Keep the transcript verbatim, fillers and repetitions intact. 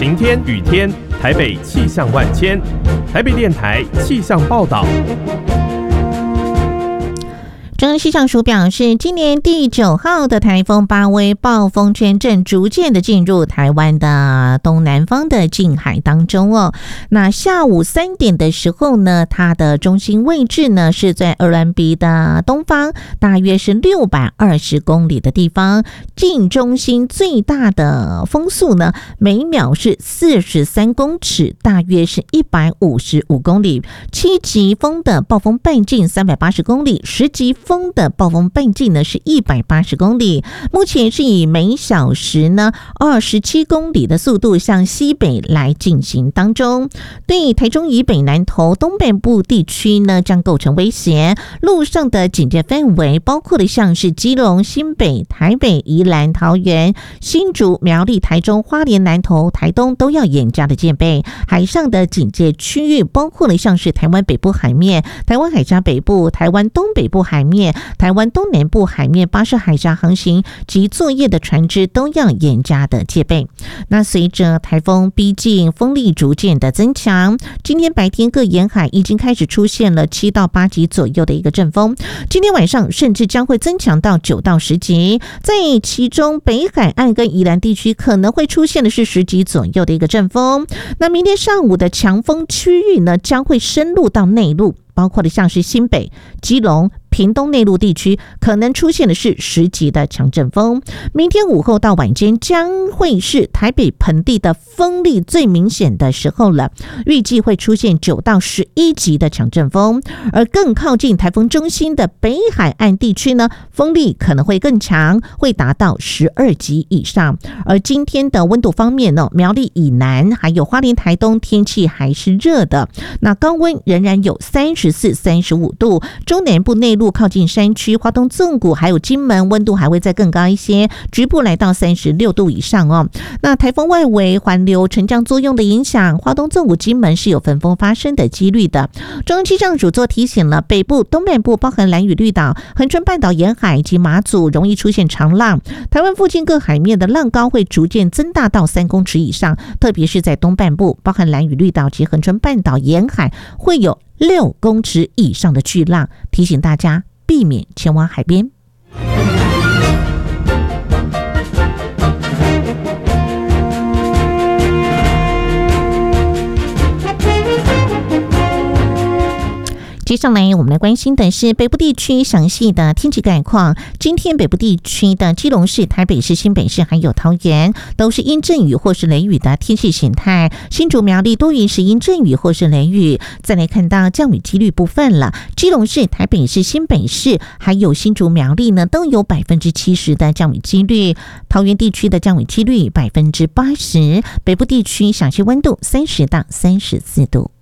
晴天、雨天，台北气象万千。台北电台气象报道。 中央气象署表示，今年第九号的台风巴威暴风圈正逐渐的进入台湾的东南方的近海当中哦。那下午三点的时候呢，它的中心位置呢是在鹅銮鼻的东方，大约是六百二十公里的地方。近中心最大的风速呢，每秒是四十三公尺，大约是一百五十五公里。七级风的暴风半径三百八十公里，十级风的暴风半径呢是一百八十公里，目前是以每小时呢二十七公里的速度向西北来进行当中，对台中以北南投东半部地区呢将构成威胁。路上的警戒范围包括的像是基隆、新北、台北、宜兰、桃园、新竹、苗栗、台中、花莲、南投、台东都要严加的戒备。海上的警戒区域包括了像是台湾北部海面、台湾海峡北部、台湾东北部海面、台湾东南部海面巴士海峡航行及作业的船只都要严加的戒备。那随着台风逼近，风力逐渐的增强，今天白天各沿海已经开始出现了七到八级左右的一个阵风，今天晚上甚至将会增强到九到十级，在其中北海岸跟宜兰地区可能会出现的是十级左右的一个阵风。那明天上午的强风区域呢，将会深入到内陆，包括的像是新北、基隆、屏东内陆地区可能出现的是十级的强阵风。明天午后到晚间将会是台北盆地的风力最明显的时候了，预计会出现九到十一级的强阵风。而更靠近台风中心的北海岸地区呢，风力可能会更强，会达到十二级以上。而今天的温度方面呢，苗栗以南还有花莲、台东天气还是热的，那高温仍然有三十四、三十五度，中南部内陆靠近山区，花东纵谷还有金门温度还会再更高一些，局部来到三十六度以上哦。那台风外围环流沉降作用的影响，花东纵谷、金门是有焚风发生的几率的。中央气象署做提醒了，北部、东半部包含兰屿绿岛、恒春半岛沿海以及马祖容易出现长浪，台湾附近各海面的浪高会逐渐增大到三公尺以上，特别是在东半部包含兰屿绿岛及恒春半岛沿海会有六公尺以上的巨浪，提醒大家避免前往海边。接下来我们来关心的是北部地区详细的天气概况。今天北部地区的基隆市、台北市、新北市还有桃园都是阴阵雨或是雷雨的天气形态，新竹苗栗多云是阴阵雨或是雷雨。再来看到降雨几率部分了，基隆市、台北市、新北市还有新竹苗栗呢都有百分之七十的降雨几率，桃园地区的降雨几率百分之八十，北部地区小气温度三十到三十四度。